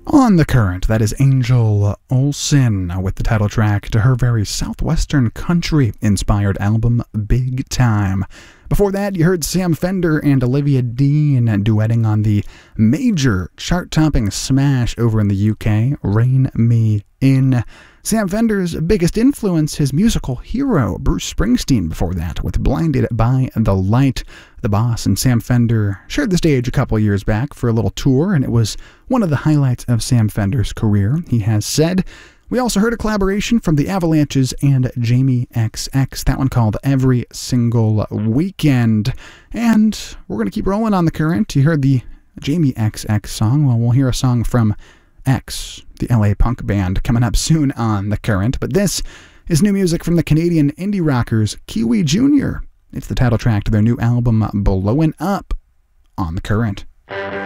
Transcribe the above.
On the Current, that is Angel Olsen with the title track to her very southwestern country-inspired album, Big Time. Before that, you heard Sam Fender and Olivia Dean duetting on the major chart-topping smash over in the UK, Rain Me In. Sam Fender's biggest influence, his musical hero, Bruce Springsteen, before that, with Blinded by the Light. The Boss and Sam Fender shared the stage a couple years back for a little tour, and it was one of the highlights of Sam Fender's career, he has said. We also heard a collaboration from the Avalanches and Jamie XX, that one called Every Single Weekend. And we're going to keep rolling on the Current. You heard the Jamie XX song. Well, we'll hear a song from X, the LA punk band, coming up soon on the Current. But this is new music from the Canadian indie rockers Kiwi Jr. It's the title track to their new album, Blowin' Up, on the Current.